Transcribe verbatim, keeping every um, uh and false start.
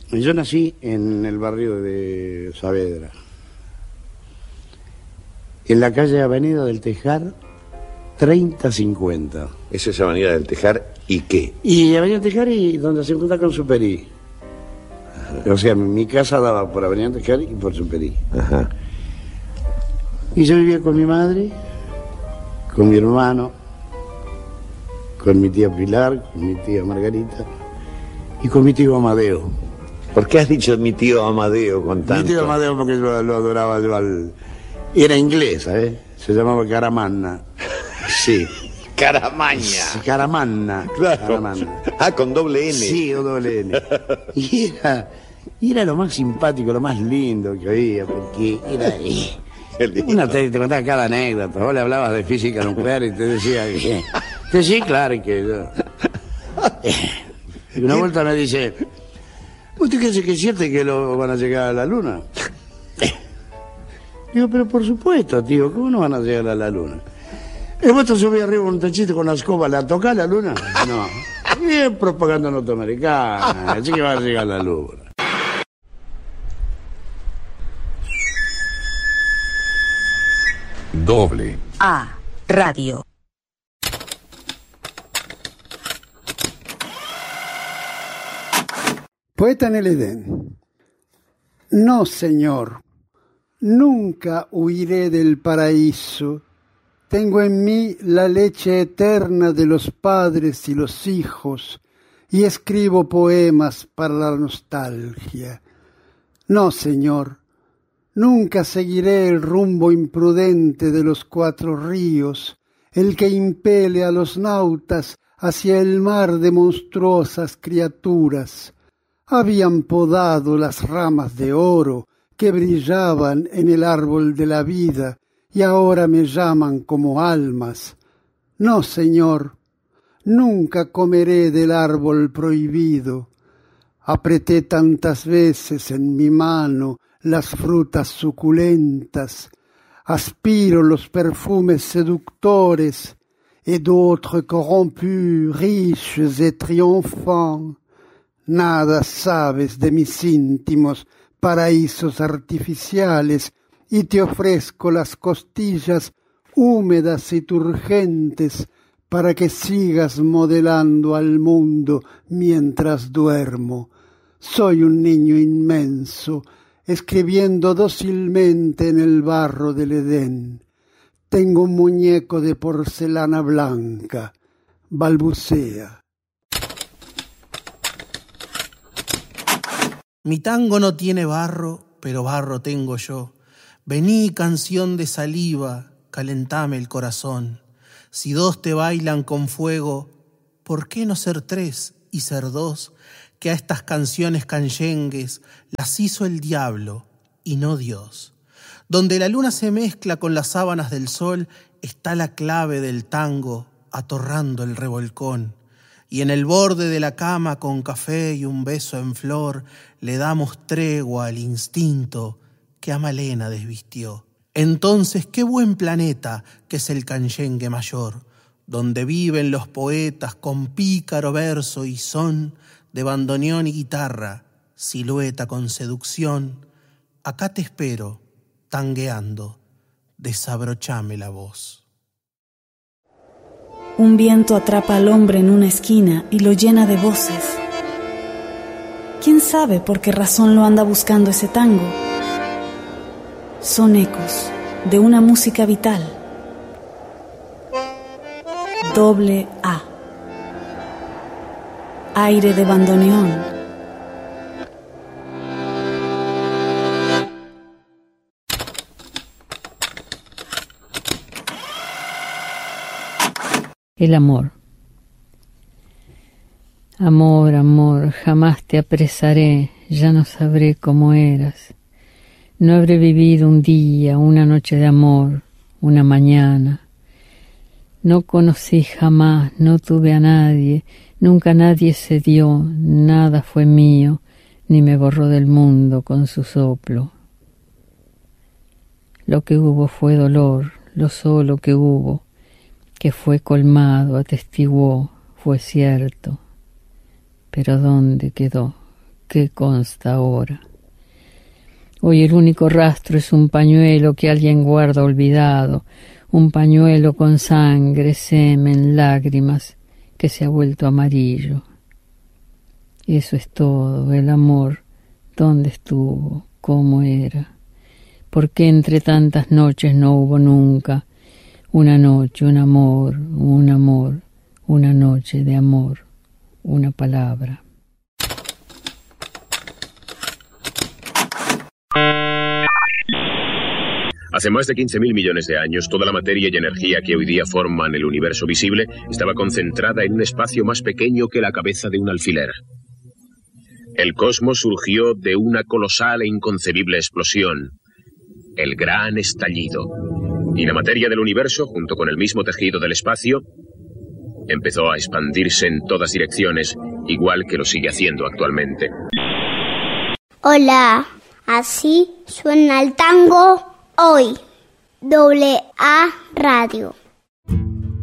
Yo nací en el barrio de Saavedra, en la calle Avenida del Tejar, treinta cincuenta. Esa es Avenida del Tejar, ¿y qué? Y Avenida del Tejar y donde se junta con Superí. Ajá. O sea, mi casa daba por Avenida del Tejar y por Superí. Ajá. Y yo vivía con mi madre, con mi hermano, con mi tía Pilar, con mi tía Margarita y con mi tío Amadeo. ¿Por qué has dicho mi tío Amadeo con tanto? Mi tío Amadeo porque yo lo adoraba yo al... Era inglés, ¿sabes? Se llamaba Caramanna. Sí. Caramaña. Sí, Caramanna. Claro. Caramanna. Ah, con doble N. Sí, con doble N. Y era, y era lo más simpático, lo más lindo que había, porque era... Eh, una te, te contaba cada anécdota. Vos le hablabas de física nuclear y te decía que... que sí, claro, que yo... Y una vuelta me dice... ¿Usted cree que es cierto que lo van a llegar a la luna? Digo, pero por supuesto, tío, ¿cómo no van a llegar a la luna? ¿Y vos te subís arriba un techito con la escoba, ¿la tocás la luna? No. Y es propaganda norteamericana, así que va a llegar a la luna. Doble A Radio. Poeta en el Edén. No, Señor, nunca huiré del paraíso. Tengo en mí la leche eterna de los padres y los hijos, y escribo poemas para la nostalgia. No, Señor, nunca seguiré el rumbo imprudente de los cuatro ríos, el que impele a los nautas hacia el mar de monstruosas criaturas. Habían podado las ramas de oro que brillaban en el árbol de la vida y ahora me llaman como almas. No, Señor, nunca comeré del árbol prohibido. Apreté tantas veces en mi mano las frutas suculentas, aspiro los perfumes seductores et d'autres corrompus, riches et triomphants. Nada sabes de mis íntimos paraísos artificiales y te ofrezco las costillas húmedas y turgentes para que sigas modelando al mundo mientras duermo. Soy un niño inmenso, escribiendo dócilmente en el barro del Edén. Tengo un muñeco de porcelana blanca, balbucea. Mi tango no tiene barro, pero barro tengo yo. Vení, canción de saliva, calentame el corazón. Si dos te bailan con fuego, ¿por qué no ser tres y ser dos? Que a estas canciones canyengues las hizo el diablo y no Dios. Donde la luna se mezcla con las sábanas del sol, está la clave del tango atorrando el revolcón. Y en el borde de la cama con café y un beso en flor, le damos tregua al instinto que a Malena desvistió. Entonces, qué buen planeta que es el canyengue mayor, donde viven los poetas con pícaro verso y son de bandoneón y guitarra, silueta con seducción. Acá te espero, tangueando, desabrochame la voz. Un viento atrapa al hombre en una esquina y lo llena de voces. ¿Quién sabe por qué razón lo anda buscando ese tango? Son ecos de una música vital. Doble A. Aire de bandoneón. El amor. Amor, amor, jamás te apresaré, ya no sabré cómo eras. No habré vivido un día, una noche de amor, una mañana. No conocí jamás, no tuve a nadie, nunca nadie se dio, nada fue mío, ni me borró del mundo con su soplo. Lo que hubo fue dolor, lo solo que hubo, que fue colmado, atestiguó, fue cierto. Pero ¿dónde quedó? ¿qué consta ahora? Hoy el único rastro es un pañuelo que alguien guarda olvidado, un pañuelo con sangre, semen, lágrimas, que se ha vuelto amarillo. Eso es todo, el amor, ¿dónde estuvo? ¿Cómo era? ¿Por qué entre tantas noches no hubo nunca una noche, un amor, un amor, una noche de amor, una palabra? Hace más de quince mil millones de años, toda la materia y energía que hoy día forman el universo visible estaba concentrada en un espacio más pequeño que la cabeza de un alfiler. El cosmos surgió de una colosal e inconcebible explosión, el gran estallido. Y la materia del universo, junto con el mismo tejido del espacio, empezó a expandirse en todas direcciones, igual que lo sigue haciendo actualmente. Hola, así suena el tango hoy. Doble A Radio.